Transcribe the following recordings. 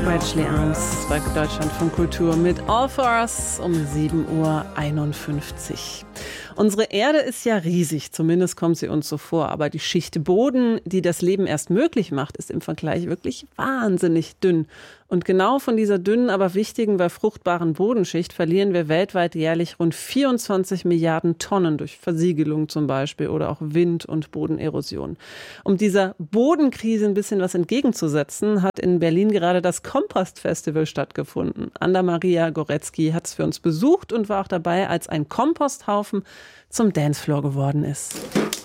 Rachel Arms bei Deutschlandfunk Kultur mit All for Us um 7:51 Uhr. Unsere Erde ist ja riesig, zumindest kommt sie uns so vor. Aber die Schicht Boden, die das Leben erst möglich macht, ist im Vergleich wirklich wahnsinnig dünn. Und genau von dieser dünnen, aber wichtigen, weil fruchtbaren Bodenschicht verlieren wir weltweit jährlich rund 24 Milliarden Tonnen durch Versiegelung zum Beispiel oder auch Wind- und Bodenerosion. Um dieser Bodenkrise ein bisschen was entgegenzusetzen, hat in Berlin gerade das Kompost-Festival stattgefunden. Anna-Maria Goretzky hat es für uns besucht und war auch dabei, als ein Komposthaufen zum Dancefloor geworden ist.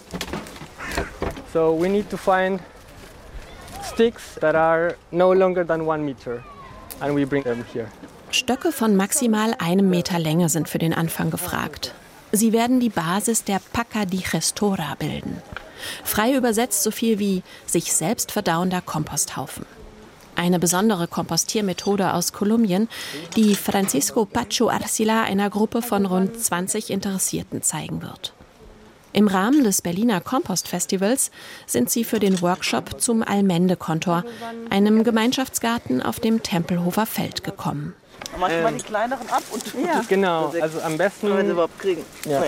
So we need to find sticks that are no longer than 1 meter and we bring them here. Stöcke von maximal 1 Meter Länge sind für den Anfang gefragt. Sie werden die Basis der Pacca Digestora bilden. Frei übersetzt so viel wie sich selbst verdauender Komposthaufen. Eine besondere Kompostiermethode aus Kolumbien, die Francisco Pacho Arcila einer Gruppe von rund 20 Interessierten zeigen wird. Im Rahmen des Berliner Kompostfestivals sind sie für den Workshop zum Almende-Kontor, einem Gemeinschaftsgarten auf dem Tempelhofer Feld, gekommen. Machst du mal die kleineren ab? Und ja. Genau, also am besten... Wenn wir sie überhaupt kriegen. Ja.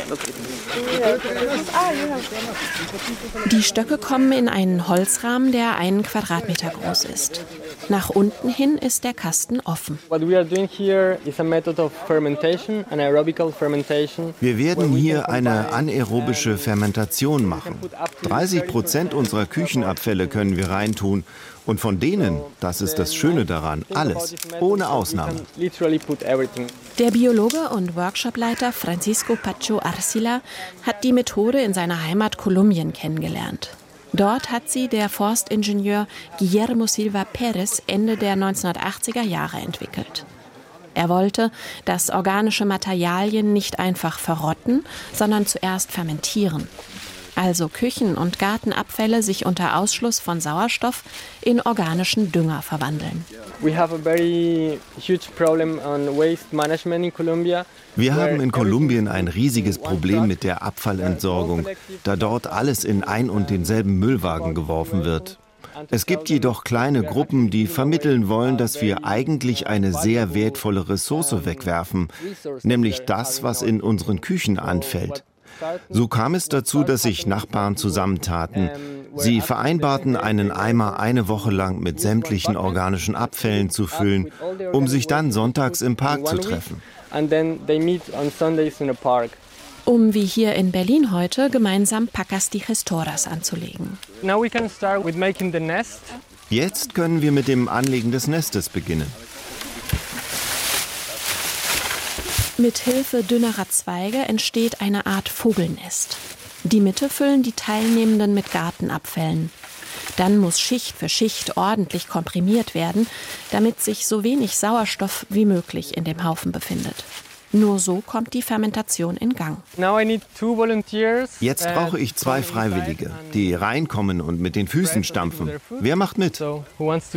Die Stöcke kommen in einen Holzrahmen, der 1 Quadratmeter groß ist. Nach unten hin ist der Kasten offen. What we are doing here is a method of fermentation, an aerobical fermentation. Wir werden hier eine anaerobische Fermentation machen. 30% unserer Küchenabfälle können wir reintun. Und von denen, das ist das Schöne daran, alles, ohne Ausnahme. Der Biologe und Workshopleiter Francisco Pacho Arcila hat die Methode in seiner Heimat Kolumbien kennengelernt. Dort hat sie der Forstingenieur Guillermo Silva Pérez Ende der 1980er Jahre entwickelt. Er wollte, dass organische Materialien nicht einfach verrotten, sondern zuerst fermentieren. Also Küchen- und Gartenabfälle sich unter Ausschluss von Sauerstoff in organischen Dünger verwandeln. Wir haben in Kolumbien ein riesiges Problem mit der Abfallentsorgung, da dort alles in ein und denselben Müllwagen geworfen wird. Es gibt jedoch kleine Gruppen, die vermitteln wollen, dass wir eigentlich eine sehr wertvolle Ressource wegwerfen, nämlich das, was in unseren Küchen anfällt. So kam es dazu, dass sich Nachbarn zusammentaten. Sie vereinbarten, einen Eimer eine Woche lang mit sämtlichen organischen Abfällen zu füllen, um sich dann sonntags im Park zu treffen. Um wie hier in Berlin heute gemeinsam Paccas Digestoras anzulegen. Jetzt können wir mit dem Anlegen des Nestes beginnen. Mit Hilfe dünnerer Zweige entsteht eine Art Vogelnest. Die Mitte füllen die Teilnehmenden mit Gartenabfällen. Dann muss Schicht für Schicht ordentlich komprimiert werden, damit sich so wenig Sauerstoff wie möglich in dem Haufen befindet. Nur so kommt die Fermentation in Gang. Jetzt brauche ich 2 Freiwillige, die reinkommen und mit den Füßen stampfen. Wer macht mit? 2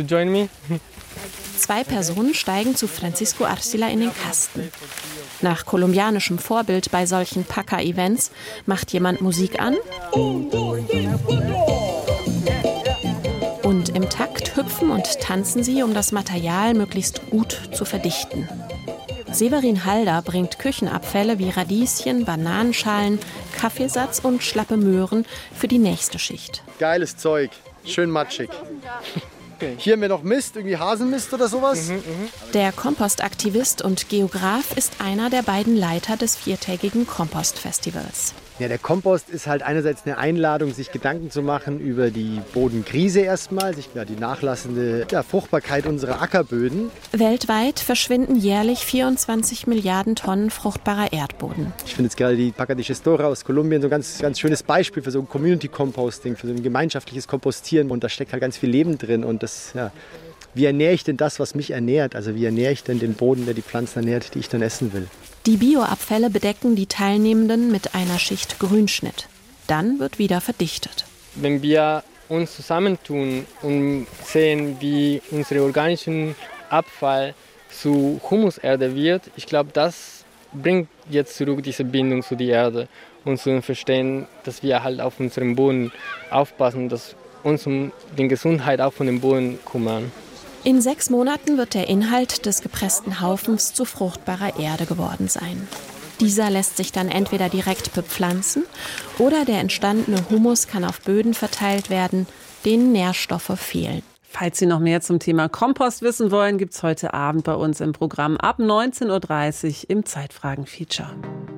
Personen steigen zu Francisco Arcila in den Kasten. Nach kolumbianischem Vorbild bei solchen Pacca-Events macht jemand Musik an und im Takt hüpfen und tanzen sie, um das Material möglichst gut zu verdichten. Severin Halder bringt Küchenabfälle wie Radieschen, Bananenschalen, Kaffeesatz und schlappe Möhren für die nächste Schicht. Geiles Zeug, schön matschig. Hier haben wir noch Mist, irgendwie Haselmist oder sowas. Der Kompostaktivist und Geograf ist einer der beiden Leiter des 4-tägigen Kompostfestivals. Ja, der Kompost ist halt einerseits eine Einladung, sich Gedanken zu machen über die Bodenkrise erstmal, die nachlassende Fruchtbarkeit unserer Ackerböden. Weltweit verschwinden jährlich 24 Milliarden Tonnen fruchtbarer Erdboden. Ich finde jetzt gerade die Pacca Digestora aus Kolumbien so ein ganz schönes Beispiel für so ein Community-Composting, für so ein gemeinschaftliches Kompostieren. Und da steckt halt ganz viel Leben drin. Und das, ja, wie ernähre ich denn das, was mich ernährt? Also wie ernähre ich denn den Boden, der die Pflanzen ernährt, die ich dann essen will? Die Bioabfälle bedecken die Teilnehmenden mit einer Schicht Grünschnitt. Dann wird wieder verdichtet. Wenn wir uns zusammentun und sehen, wie unser organischer Abfall zu Humuserde wird, ich glaube, das bringt jetzt zurück diese Bindung zu der Erde und zu verstehen, dass wir halt auf unserem Boden aufpassen, dass uns um die Gesundheit auch von dem Boden kümmern. In 6 Monaten wird der Inhalt des gepressten Haufens zu fruchtbarer Erde geworden sein. Dieser lässt sich dann entweder direkt bepflanzen oder der entstandene Humus kann auf Böden verteilt werden, denen Nährstoffe fehlen. Falls Sie noch mehr zum Thema Kompost wissen wollen, gibt's heute Abend bei uns im Programm ab 19:30 Uhr im Zeitfragen-Feature.